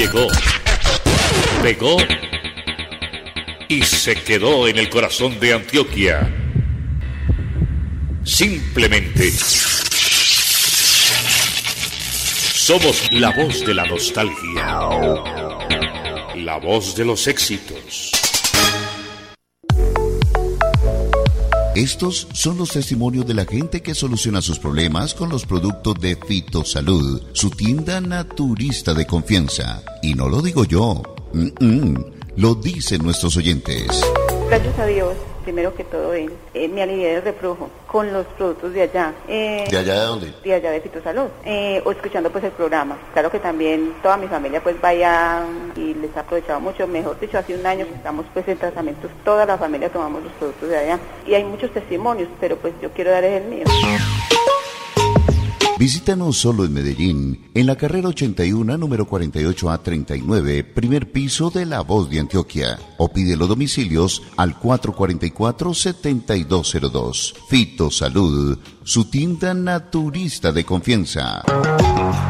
llegó, pegó y se quedó en el corazón de Antioquia. Simplemente somos la voz de la nostalgia, la voz de los éxitos. Estos son los testimonios de la gente que soluciona sus problemas con los productos de Fitosalud, su tienda naturista de confianza. Y no lo digo yo, lo dicen nuestros oyentes. Gracias a Dios, primero que todo, me alivié del reflujo con los productos de allá. ¿De allá de dónde? De allá de Fitosalud, o escuchando pues el programa. Claro que también toda mi familia pues vaya y les ha aprovechado mucho. Mejor dicho, hace un año que estamos pues en tratamientos, toda la familia tomamos los productos de allá. Y hay muchos testimonios, pero pues yo quiero dar el mío. Visítanos solo en Medellín, en la carrera 81, número 48A39, primer piso de La Voz de Antioquia. O pide los domicilios al 444-7202. Fitosalud, su tienda naturista de confianza.